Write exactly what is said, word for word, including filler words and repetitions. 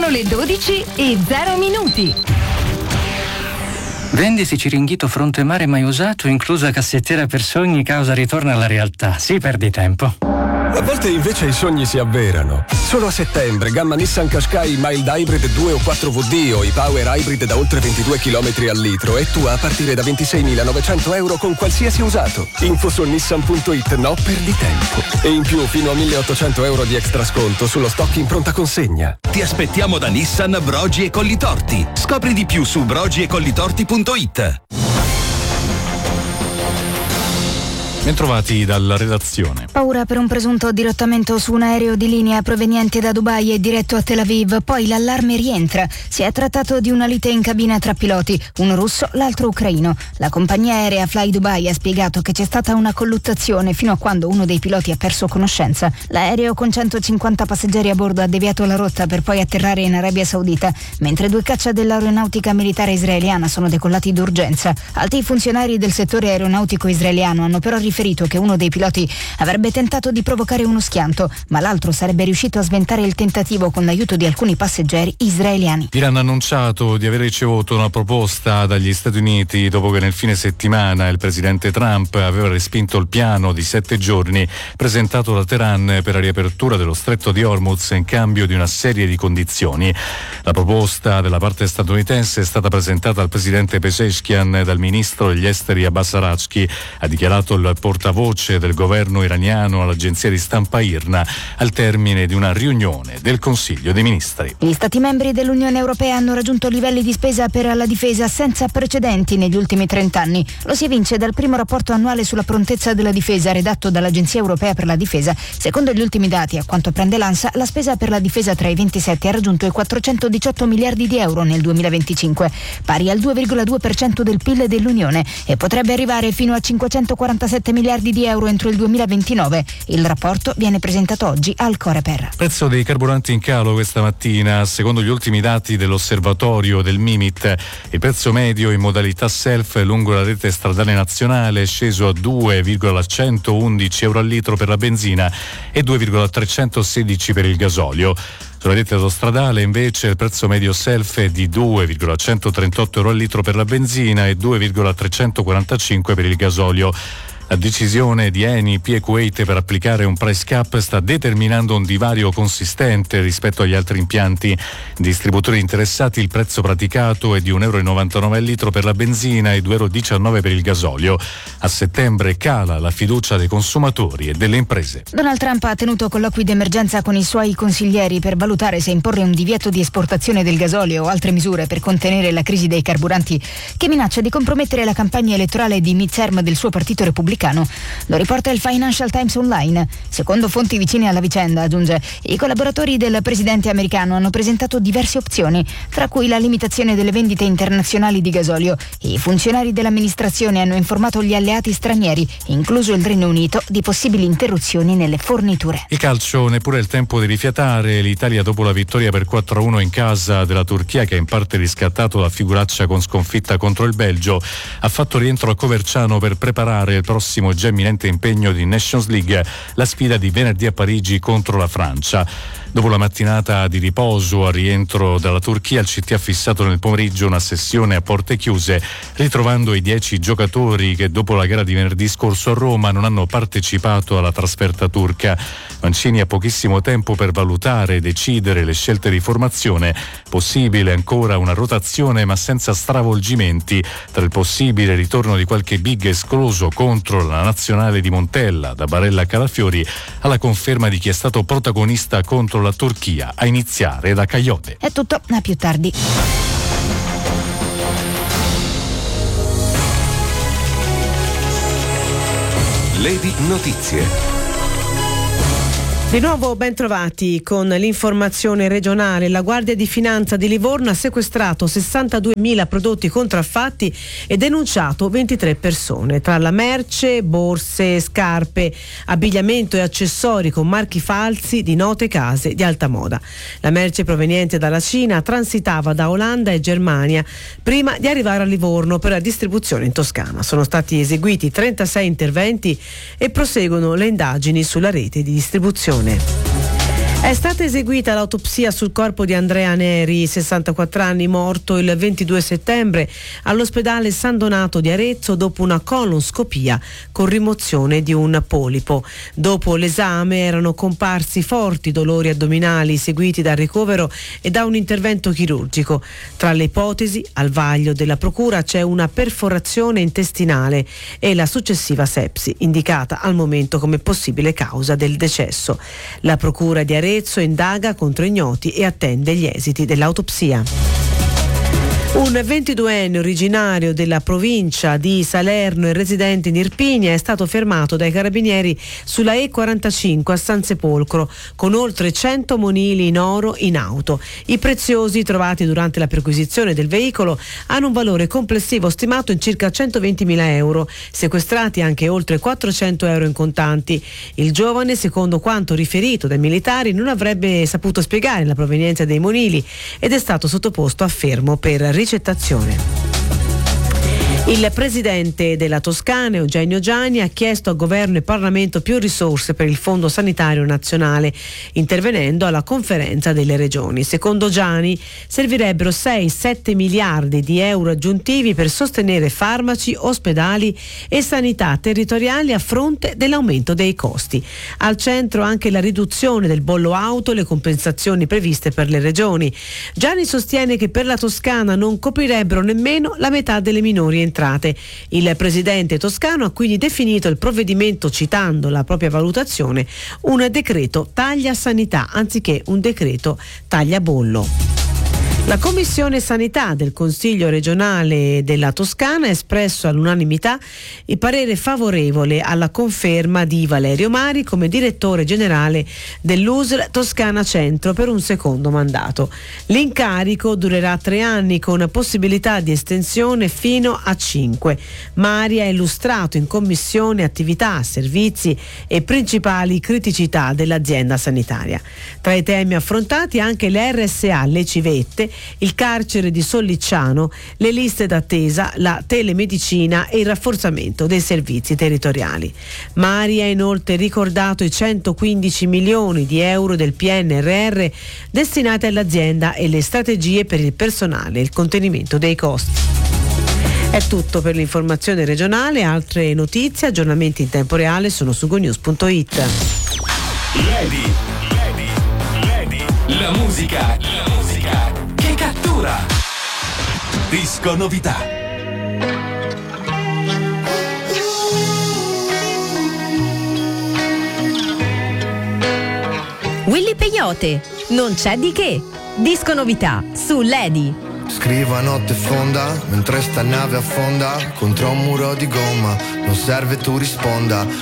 Sono le dodici e zero minuti. Vendisi Ciringhito Fronte Mare mai usato, inclusa cassettiera per sogni, causa ritorno alla realtà. Sì, perdi tempo. A volte invece i sogni si avverano. Solo a settembre, gamma Nissan Qashqai Mild Hybrid due o quattro V D o i Power Hybrid da oltre ventidue chilometri al litro e tu a partire da ventiseimilanovecento euro con qualsiasi usato. Info su nissan punto it, no perdi tempo. E in più fino a milleottocento euro di extra sconto sullo stock in pronta consegna. Ti aspettiamo da Nissan Brogi e Collitorti. Scopri di più su brogi e collitorti punto it. Bentrovati dalla redazione. Paura per un presunto dirottamento su un aereo di linea proveniente da Dubai e diretto a Tel Aviv, poi l'allarme rientra. Si è trattato di una lite in cabina tra piloti, uno russo, l'altro ucraino. La compagnia aerea Fly Dubai ha spiegato che c'è stata una colluttazione fino a quando uno dei piloti ha perso conoscenza. L'aereo con centocinquanta passeggeri a bordo ha deviato la rotta per poi atterrare in Arabia Saudita, mentre due caccia dell'aeronautica militare israeliana sono decollati d'urgenza. Alti funzionari del settore aeronautico israeliano hanno però riferito che uno dei piloti avrebbe tentato di provocare uno schianto, ma l'altro sarebbe riuscito a sventare il tentativo con l'aiuto di alcuni passeggeri israeliani. L'Iran ha annunciato di aver ricevuto una proposta dagli Stati Uniti dopo che nel fine settimana il presidente Trump aveva respinto il piano di sette giorni presentato da Teheran per la riapertura dello stretto di Hormuz in cambio di una serie di condizioni. La proposta della parte statunitense è stata presentata al presidente Pezeshkian e dal ministro degli esteri Abbas Araghchi, ha dichiarato il portavoce del governo iraniano all'agenzia di stampa I R N A al termine di una riunione del Consiglio dei Ministri. Gli Stati membri dell'Unione Europea hanno raggiunto livelli di spesa per la difesa senza precedenti negli ultimi trent'anni. Lo si evince dal primo rapporto annuale sulla prontezza della difesa redatto dall'Agenzia Europea per la Difesa. Secondo gli ultimi dati, a quanto prende l'ANSA, la spesa per la difesa tra i ventisette ha raggiunto i quattrocentodiciotto miliardi di euro nel duemilaventicinque, pari al due virgola due per cento del P I L dell'Unione, e potrebbe arrivare fino a cinquecentoquarantasette miliardi di euro entro il duemilaventinove. Il rapporto viene presentato oggi al Coreper. Prezzo dei carburanti in calo questa mattina. Secondo gli ultimi dati dell'osservatorio del Mimit, il prezzo medio in modalità self lungo la rete stradale nazionale è sceso a due virgola centoundici euro al litro per la benzina e due virgola trecentosedici per il gasolio. Sulla rete autostradale invece il prezzo medio self è di due virgola centotrentotto euro al litro per la benzina e due virgola trecentoquarantacinque per il gasolio. La decisione di Eni, P e Kuwait per applicare un price cap sta determinando un divario consistente rispetto agli altri impianti. Distributori interessati, il prezzo praticato è di un euro e novantanove al litro per la benzina e due euro e diciannove per il gasolio. A settembre cala la fiducia dei consumatori e delle imprese. Donald Trump ha tenuto colloqui d'emergenza con i suoi consiglieri per valutare se imporre un divieto di esportazione del gasolio o altre misure per contenere la crisi dei carburanti che minaccia di compromettere la campagna elettorale di midterm del suo partito repubblicano. Lo riporta il Financial Times Online. Secondo fonti vicine alla vicenda, aggiunge, i collaboratori del presidente americano hanno presentato diverse opzioni, tra cui la limitazione delle vendite internazionali di gasolio. I funzionari dell'amministrazione hanno informato gli alleati stranieri, incluso il Regno Unito, di possibili interruzioni nelle forniture. Il calcio, neppure il tempo di rifiatare. L'Italia, dopo la vittoria per quattro a uno in casa della Turchia, che ha in parte riscattato la figuraccia con sconfitta contro il Belgio, ha fatto rientro a Coverciano per preparare il prossimo e già imminente impegno di Nations League, la sfida di venerdì a Parigi contro la Francia. Dopo la mattinata di riposo al rientro dalla Turchia, il C T ha fissato nel pomeriggio una sessione a porte chiuse, ritrovando i dieci giocatori che dopo la gara di venerdì scorso a Roma non hanno partecipato alla trasferta turca. Mancini ha pochissimo tempo per valutare e decidere le scelte di formazione. Possibile ancora una rotazione, ma senza stravolgimenti, tra il possibile ritorno di qualche big escluso contro la nazionale di Montella, da Barella a Calafiori, alla conferma di chi è stato protagonista contro la Turchia, a iniziare da Caiote. È tutto, a più tardi. Lady Notizie. Di nuovo ben trovati con l'informazione regionale. La Guardia di Finanza di Livorno ha sequestrato sessantaduemila prodotti contraffatti e denunciato ventitré persone. Tra la merce, borse, scarpe, abbigliamento e accessori con marchi falsi di note case di alta moda. La merce proveniente dalla Cina transitava da Olanda e Germania prima di arrivare a Livorno per la distribuzione in Toscana. Sono stati eseguiti trentasei interventi e proseguono le indagini sulla rete di distribuzione. È stata eseguita l'autopsia sul corpo di Andrea Neri, sessantaquattro anni, morto il ventidue settembre all'ospedale San Donato di Arezzo dopo una colonscopia con rimozione di un polipo. Dopo l'esame erano comparsi forti dolori addominali seguiti dal ricovero e da un intervento chirurgico. Tra le ipotesi, al vaglio della procura c'è una perforazione intestinale e la successiva sepsi, indicata al momento come possibile causa del decesso. La procura di Arezzo indaga contro ignoti e attende gli esiti dell'autopsia. Un ventiduenne originario della provincia di Salerno e residente in Irpinia è stato fermato dai carabinieri sulla E quarantacinque a San Sepolcro con oltre cento monili in oro in auto. I preziosi trovati durante la perquisizione del veicolo hanno un valore complessivo stimato in circa centoventimila euro, sequestrati anche oltre quattrocento euro in contanti. Il giovane, secondo quanto riferito dai militari, non avrebbe saputo spiegare la provenienza dei monili ed è stato sottoposto a fermo per ricettazione. Il presidente della Toscana, Eugenio Giani, ha chiesto a governo e Parlamento più risorse per il Fondo Sanitario Nazionale, intervenendo alla conferenza delle regioni. Secondo Giani servirebbero sei sette miliardi di euro aggiuntivi per sostenere farmaci, ospedali e sanità territoriali a fronte dell'aumento dei costi. Al centro anche la riduzione del bollo auto e le compensazioni previste per le regioni. Giani sostiene che per la Toscana non coprirebbero nemmeno la metà delle minori entrate. Il presidente toscano ha quindi definito il provvedimento, citando la propria valutazione, un decreto taglia sanità anziché un decreto taglia bollo. La Commissione Sanità del Consiglio regionale della Toscana ha espresso all'unanimità il parere favorevole alla conferma di Valerio Mari come direttore generale dell'U S L Toscana Centro per un secondo mandato. L'incarico durerà tre anni con possibilità di estensione fino a cinque. Mari ha illustrato in commissione attività, servizi e principali criticità dell'azienda sanitaria. Tra i temi affrontati anche le R S A, le civette, il carcere di Sollicciano, le liste d'attesa, la telemedicina e il rafforzamento dei servizi territoriali. Mari ha inoltre ricordato i centoquindici milioni di euro del P N R R destinati all'azienda e le strategie per il personale e il contenimento dei costi. È tutto per l'informazione regionale. Altre notizie, aggiornamenti in tempo reale sono su gonews punto it. Lady, Lady, Lady, la musica, la musica che cattura. Disco novità. Willy Peyote, non c'è di che. Disco novità su Lady. Scrivo a notte fonda, mentre sta nave affonda contro un muro di gomma. Non serve tu risponda,